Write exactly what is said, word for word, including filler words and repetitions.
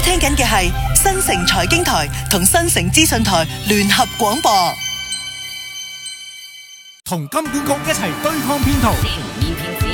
聽緊嘅係新城財經台同新城資訊台聯合廣播， 同金管局一齊對抗騙徒。